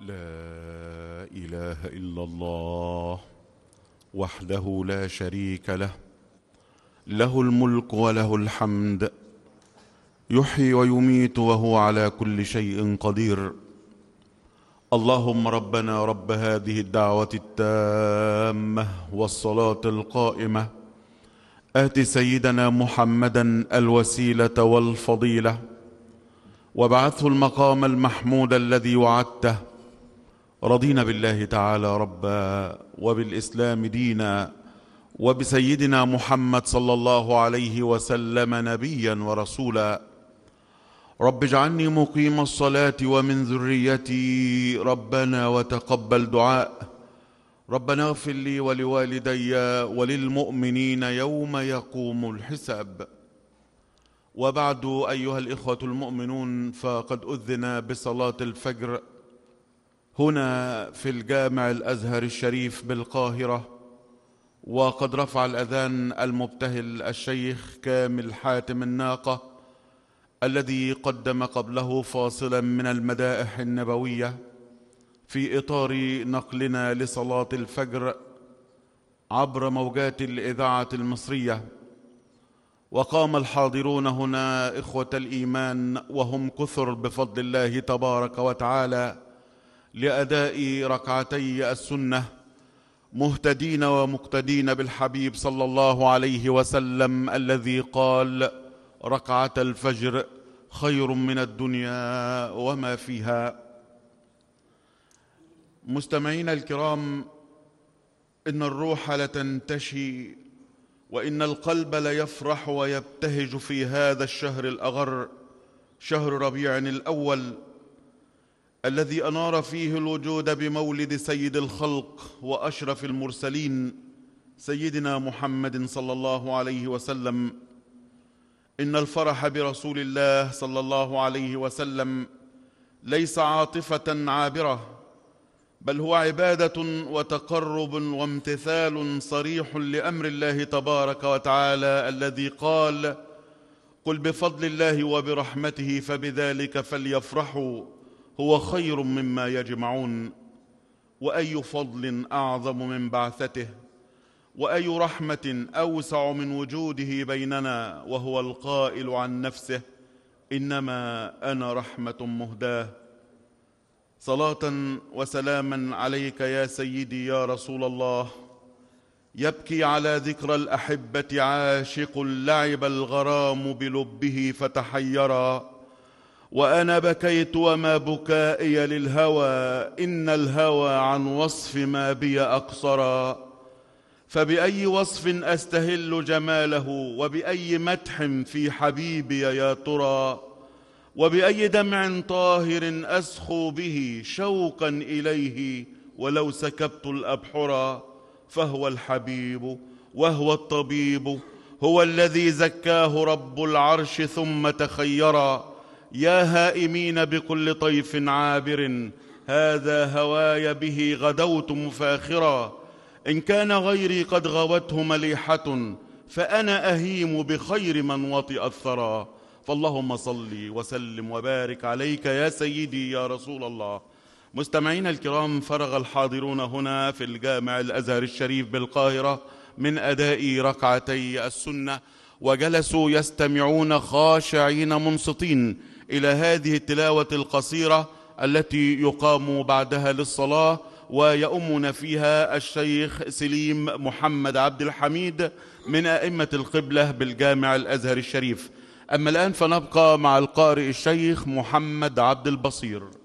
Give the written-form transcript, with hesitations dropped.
لا إله إلا الله وحده لا شريك له، له الملك وله الحمد، يحيي ويميت وهو على كل شيء قدير. اللهم ربنا رب هذه الدعوة التامة والصلاة القائمة، آت سيدنا محمدا الوسيلة والفضيلة وابعثه المقام المحمود الذي وعدته. رضينا بالله تعالى ربا وبالإسلام دينا وبسيدنا محمد صلى الله عليه وسلم نبيا ورسولا. رب اجعلني مقيم الصلاة ومن ذريتي ربنا وتقبل دعاء. ربنا اغفر لي ولوالدي وللمؤمنين يوم يقوم الحساب. وبعد أيها الإخوة المؤمنون، فقد أذن بصلاة الفجر هنا في الجامع الأزهر الشريف بالقاهرة، وقد رفع الأذان المبتهل الشيخ كامل حاتم الناقة الذي قدم قبله فاصلا من المدائح النبوية في إطار نقلنا لصلاة الفجر عبر موجات الإذاعة المصرية. وقام الحاضرون هنا إخوة الإيمان وهم كثر بفضل الله تبارك وتعالى لأداء ركعتي السنة، مهتدين ومقتدين بالحبيب صلى الله عليه وسلم الذي قال: ركعة الفجر خير من الدنيا وما فيها. مستمعين الكرام، إن الروح لتنتشي وإن القلب ليفرح ويبتهج في هذا الشهر الأغر، شهر ربيع الأول، الذي أنار فيه الوجود بمولد سيد الخلق وأشرف المرسلين سيدنا محمد صلى الله عليه وسلم. إن الفرح برسول الله صلى الله عليه وسلم ليس عاطفة عابرة، بل هو عبادة وتقرب وامتثال صريح لأمر الله تبارك وتعالى الذي قال: قل بفضل الله وبرحمته فبذلك فليفرحوا هو خير مما يجمعون. وأي فضل أعظم من بعثته، وأي رحمة أوسع من وجوده بيننا، وهو القائل عن نفسه: إنما أنا رحمة مهداة. صلاة وسلاما عليك يا سيدي يا رسول الله. يبكي على ذكرى الأحبة عاشق لعب الغرام بلبه فتحيرا، وأنا بكيت وما بكائي للهوى، إن الهوى عن وصف ما بي أقصرا. فبأي وصف أستهل جماله، وبأي مدح في حبيبي يا ترى، وبأي دمع طاهر أسخو به شوقا إليه ولو سكبت الأبحرا. فهو الحبيب وهو الطبيب، هو الذي زكاه رب العرش ثم تخيرا. يا هائمين بكل طيف عابر، هذا هواي به غدوت مفاخرا. إن كان غيري قد غوته مليحة، فأنا أهيم بخير من وطئ الثرى. فاللهم صل وسلم وبارك عليك يا سيدي يا رسول الله. مستمعين الكرام، فرغ الحاضرون هنا في الجامع الأزهر الشريف بالقاهرة من أداء ركعتي السنة، وجلسوا يستمعون خاشعين منصتين إلى هذه التلاوة القصيرة التي يقام بعدها للصلاة، ويؤمنا فيها الشيخ سليم محمد عبد الحميد من أئمة القبلة بالجامع الأزهر الشريف. أما الآن فنبقى مع القارئ الشيخ محمد عبد البصير.